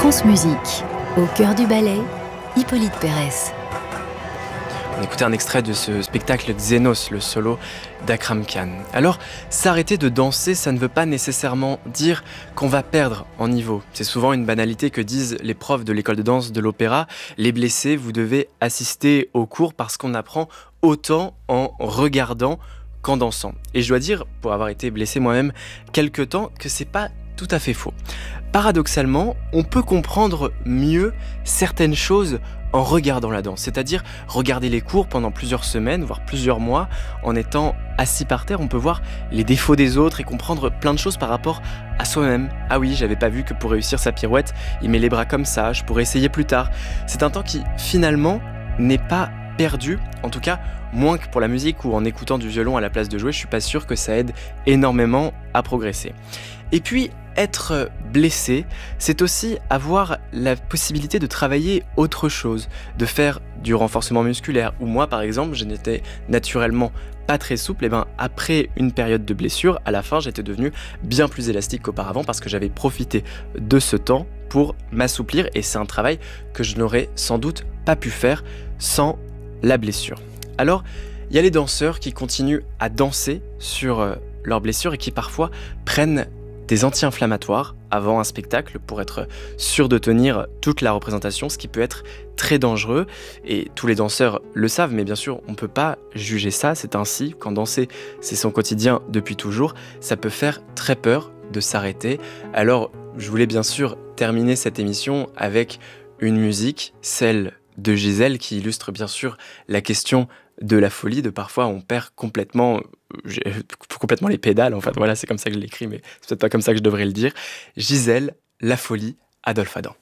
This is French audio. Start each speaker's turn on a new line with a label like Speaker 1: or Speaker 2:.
Speaker 1: France Musique, au cœur du ballet, Hippolyte Pérez.
Speaker 2: On écoutait un extrait de ce spectacle Xenos, le solo d'Akram Khan. Alors, s'arrêter de danser, ça ne veut pas nécessairement dire qu'on va perdre en niveau. C'est souvent une banalité que disent les profs de l'école de danse de l'opéra. Les blessés, vous devez assister aux cours parce qu'on apprend autant en regardant qu'en dansant. Et je dois dire, pour avoir été blessé moi-même quelque temps, que c'est pas tout à fait faux. Paradoxalement, on peut comprendre mieux certaines choses en regardant la danse, c'est-à-dire regarder les cours pendant plusieurs semaines, voire plusieurs mois, en étant assis par terre, on peut voir les défauts des autres et comprendre plein de choses par rapport à soi-même. Ah oui, j'avais pas vu que pour réussir sa pirouette, il met les bras comme ça, je pourrais essayer plus tard. C'est un temps qui, finalement, n'est pas perdu, en tout cas moins que pour la musique où en écoutant du violon à la place de jouer, je suis pas sûr que ça aide énormément à progresser. Et puis, être blessé, c'est aussi avoir la possibilité de travailler autre chose, de faire du renforcement musculaire. Ou moi, par exemple, je n'étais naturellement pas très souple. Et bien, après une période de blessure, à la fin, j'étais devenu bien plus élastique qu'auparavant parce que j'avais profité de ce temps pour m'assouplir. Et c'est un travail que je n'aurais sans doute pas pu faire sans la blessure. Alors, il y a les danseurs qui continuent à danser sur leurs blessures et qui parfois prennent des anti-inflammatoires avant un spectacle pour être sûr de tenir toute la représentation, ce qui peut être très dangereux. Et tous les danseurs le savent, mais bien sûr, on ne peut pas juger ça. C'est ainsi, quand danser, c'est son quotidien depuis toujours, ça peut faire très peur de s'arrêter. Alors, je voulais bien sûr terminer cette émission avec une musique, celle de Gisèle, qui illustre bien sûr la question de la folie, de parfois on perd complètement les pédales, en fait, voilà, c'est comme ça que je l'écris, mais c'est peut-être pas comme ça que je devrais le dire. Gisèle, la folie, Adolphe Adam.